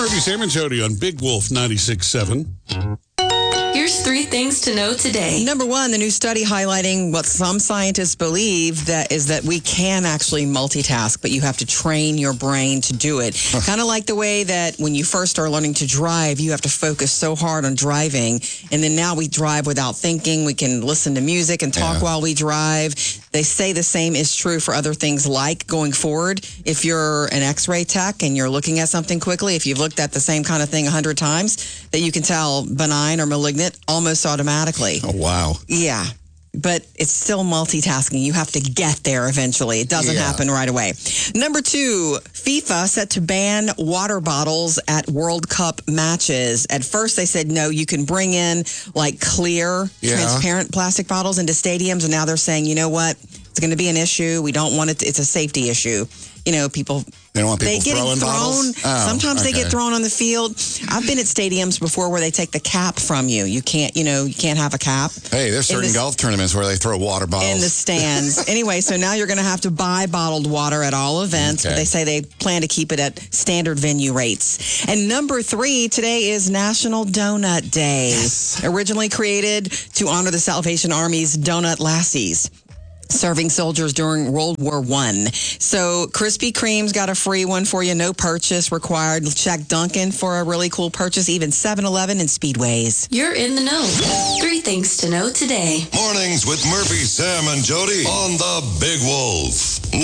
Murphy, Sam, and Jody on Big Wolf 96.7. Here's 3 things to know today. Number 1, the new study highlighting what some scientists believe that we can actually multitask, but you have to train your brain to do it. Kind of like the way that when you first start learning to drive, you have to focus so hard on driving. And then now we drive without thinking. We can listen to music and talk while we drive. They say the same is true for other things like going forward. If you're an x-ray tech and you're looking at something quickly, if you've looked at the same kind of thing 100 times, that you can tell benign or malignant almost automatically. Oh, wow. Yeah. But it's still multitasking. You have to get there eventually. It doesn't happen right away. Number 2, FIFA set to ban water bottles at World Cup matches. At first, they said, no, you can bring in like clear, transparent plastic bottles into stadiums. And now they're saying, you know what? It's going to be an issue. We don't want it. It's a safety issue. You know, people... They don't want people throwing bottles? Sometimes they get thrown on the field. I've been at stadiums before where they take the cap from you. You can't have a cap. Hey, there's certain golf tournaments where they throw water bottles. In the stands. Anyway, so now you're going to have to buy bottled water at all events. But they say they plan to keep it at standard venue rates. And number 3, today is National Donut Day. Yes. Originally created to honor the Salvation Army's donut lassies, serving soldiers during World War I. So Krispy Kreme's got a free one for you, no purchase required. Check Dunkin' for a really cool purchase, even 7-Eleven and Speedways. You're in the know. 3 things to know today. Mornings with Murphy, Sam, and Jody on the Big Wolf.